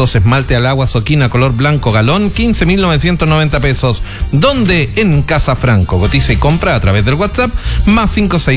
pesos. Esmalte al agua Soquina color blanco galón, 15.990 pesos. ¿Dónde? En Casa Franco. Cotiza y compra a través del WhatsApp más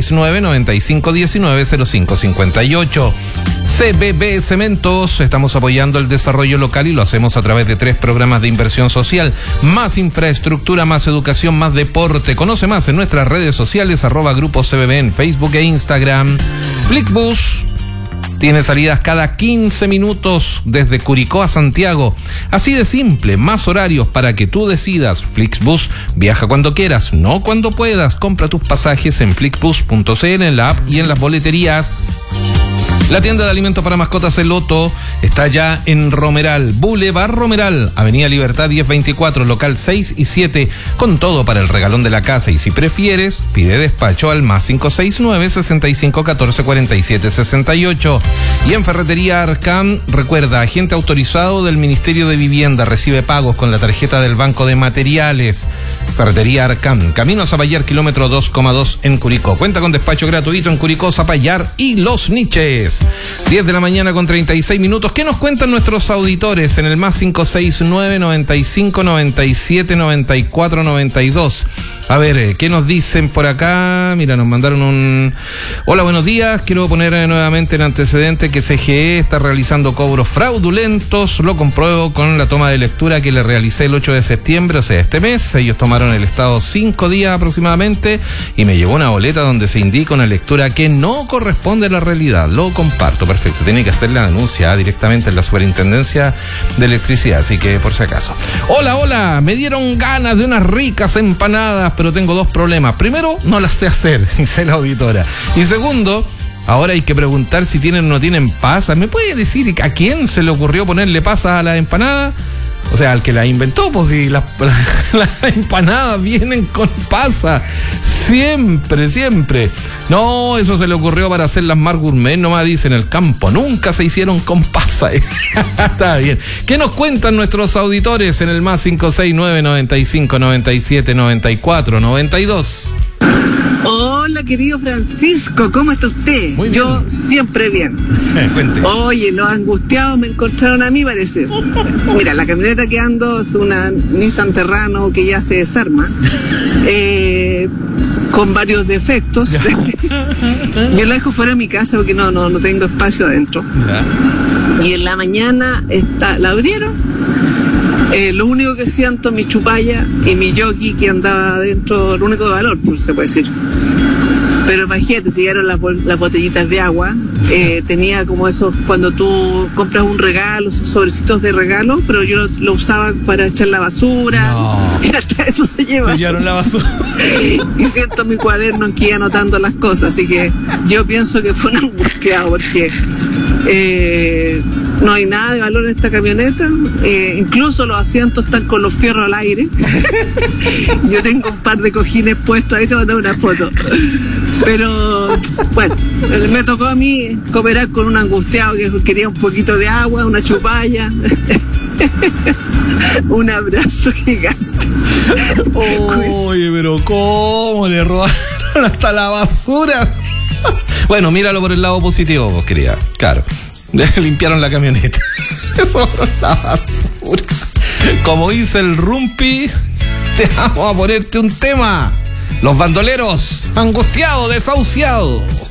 569-9519-0558. CBB Cementos. Estamos apoyando el desarrollo local y lo hacemos a través de 3 programas de inversión social. Más infraestructura, más educación, más deporte. Conoce más en nuestras redes sociales, @Grupo CBB en Facebook e Instagram. Flixbus tiene salidas cada 15 minutos desde Curicó a Santiago. Así de simple, más horarios para que tú decidas. Flixbus, viaja cuando quieras, no cuando puedas. Compra tus pasajes en flixbus.cl, en la app y en las boleterías. La tienda de alimentos para mascotas El Loto está ya en Romeral, Boulevard Romeral, Avenida Libertad 1024, local 6 y 7, con todo para el regalón de la casa. Y si prefieres, pide despacho al más 569-6514-4768. Y en Ferretería Arcam, recuerda, agente autorizado del Ministerio de Vivienda, recibe pagos con la tarjeta del Banco de Materiales. Ferretería Arcam, Camino a Zapallar, kilómetro 2,2 en Curicó. Cuenta con despacho gratuito en Curicó, Zapallar y Los Niches. 10 de la mañana con 36 minutos. ¿Qué nos cuentan nuestros auditores en el más 569-95-97-94-92? A ver, ¿qué nos dicen por acá? Mira, nos mandaron un... Hola, buenos días. Quiero poner nuevamente en antecedente que CGE está realizando cobros fraudulentos. Lo compruebo con la toma de lectura que le realicé el 8 de septiembre, o sea, este mes. Ellos tomaron el estado 5 días aproximadamente y me llegó una boleta donde se indica una lectura que no corresponde a la realidad. Lo comparto, perfecto. Tiene que hacer la denuncia directamente en la Superintendencia de Electricidad, así que por si acaso. Hola, me dieron ganas de unas ricas empanadas, pero tengo 2 problemas. Primero, no las sé hacer, dice la auditora. Y segundo, ahora hay que preguntar si tienen o no tienen pasas. ¿Me puede decir a quién se le ocurrió ponerle pasas a la empanada? O sea, al que la inventó, pues si las empanadas vienen con pasas. Siempre. No, eso se le ocurrió para hacerlas más gourmet, nomás dice en el campo. Nunca se hicieron con pasas. Está bien. ¿Qué nos cuentan nuestros auditores en el más 569-95-97-94-92? Hola, querido Francisco, ¿cómo está usted? Muy bien. Yo siempre bien. Cuente. Oye, los angustiados me encontraron a mí, parece. Mira, la camioneta que ando es una Nissan Terrano que ya se desarma, con varios defectos. Yo la dejo fuera de mi casa porque no tengo espacio adentro. Y en la mañana la abrieron. Lo único que siento, mi chupalla y mi jockey que andaba adentro, el único de valor, pues se puede decir. Pero imagínate, se llegaron las botellitas de agua. Tenía como esos, cuando tú compras un regalo, esos sobrecitos de regalo, pero yo lo usaba para echar la basura. No. Y hasta eso se lleva. Se llevaron la basura. Y siento mi cuaderno en que iba anotando las cosas, así que yo pienso que fue un angustiado porque no hay nada de valor en esta camioneta. Incluso los asientos están con los fierros al aire. Yo tengo un par de cojines puestos, ahí te voy a dar una foto. Pero bueno, me tocó a mí cooperar con un angustiado que quería un poquito de agua, una chupalla. Un abrazo gigante. Oye, pero ¿cómo le robaron hasta la basura? Bueno, míralo por el lado positivo, vos, querida. Claro, le limpiaron la camioneta. La basura. Como dice el Rumpi, te vamos a ponerte un tema. Los bandoleros, angustiados, desahuciados.